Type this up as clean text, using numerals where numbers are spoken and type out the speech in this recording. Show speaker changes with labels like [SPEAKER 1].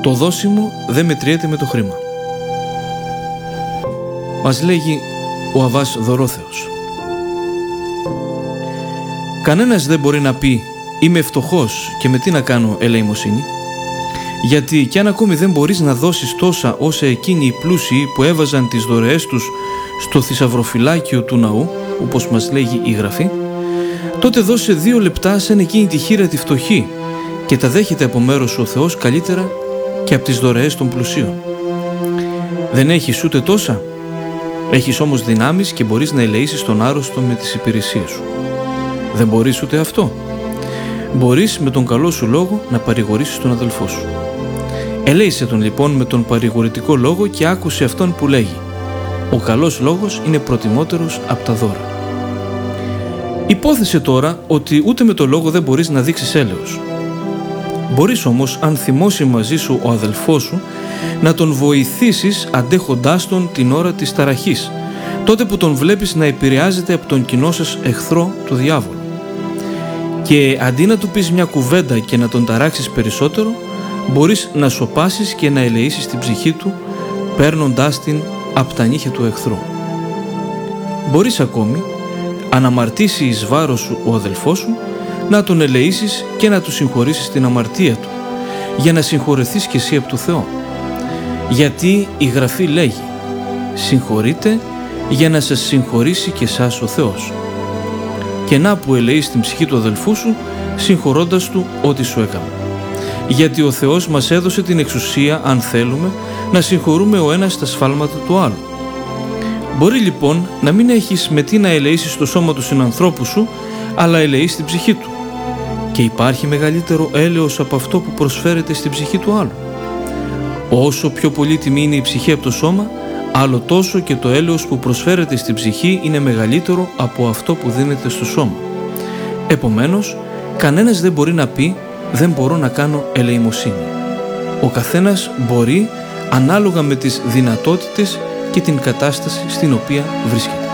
[SPEAKER 1] Το δώσιμο δεν μετριέται με το χρήμα. Μας λέγει ο Αββάς Δωρόθεος. Κανένας δεν μπορεί να πει «Είμαι φτωχός και με τι να κάνω ελεημοσύνη», γιατί κι αν ακόμη δεν μπορείς να δώσεις τόσα όσα εκείνοι οι πλούσιοι που έβαζαν τις δωρεές τους στο θησαυροφυλάκιο του ναού, όπως μας λέγει η Γραφή, τότε δώσε 2 λεπτά σαν εκείνη τη χήρα τη φτωχή και τα δέχεται από μέρος σου ο Θεός καλύτερα και από τις δωρεές των πλουσίων. Δεν έχεις ούτε τόσα, έχεις όμως δυνάμεις και μπορείς να ελεήσεις τον άρρωστο με τις υπηρεσίες σου. Δεν μπορείς ούτε αυτό. Μπορείς με τον καλό σου λόγο να παρηγορήσεις τον αδελφό σου. Ελέησε τον λοιπόν με τον παρηγορητικό λόγο και άκουσε αυτόν που λέγει «Ο καλός λόγος είναι προτιμότερος από τα δώρα». Υπόθεσε τώρα ότι ούτε με το λόγο δεν μπορείς να δείξεις έλεος. Μπορείς όμως, αν θυμώσει μαζί σου ο αδελφός σου, να τον βοηθήσεις αντέχοντάς τον την ώρα της ταραχής, τότε που τον βλέπεις να επηρεάζεται από τον κοινό σας εχθρό, του διάβολου. Και αντί να του πεις μια κουβέντα και να τον ταράξεις περισσότερο, μπορείς να σωπάσεις και να ελεήσεις την ψυχή του, παίρνοντάς την από τα νύχια του εχθρού. Μπορείς ακόμη, αν αμαρτήσει εις βάρος σου ο αδελφός σου, να τον ελεήσεις και να του συγχωρήσεις την αμαρτία του, για να συγχωρεθείς κι εσύ από το Θεό. Γιατί η Γραφή λέγει «Συγχωρείτε για να σας συγχωρήσει και εσάς ο Θεός». Και να που ελεείς την ψυχή του αδελφού σου, συγχωρώντας του ό,τι σου έκαμε. Γιατί ο Θεός μας έδωσε την εξουσία, αν θέλουμε, να συγχωρούμε ο ένας τα σφάλματα του άλλου. Μπορεί λοιπόν να μην έχεις με τι να ελεήσεις το σώμα του συνανθρώπου σου, αλλά ελεείς την ψυχή του. Και υπάρχει μεγαλύτερο έλεος από αυτό που προσφέρεται στην ψυχή του άλλου. Όσο πιο πολύτιμη είναι η ψυχή από το σώμα, άλλο τόσο και το έλεος που προσφέρεται στην ψυχή είναι μεγαλύτερο από αυτό που δίνεται στο σώμα. Επομένως, κανένας δεν μπορεί να πει «Δεν μπορώ να κάνω ελεημοσύνη». Ο καθένας μπορεί ανάλογα με τις δυνατότητες και την κατάσταση στην οποία βρίσκεται.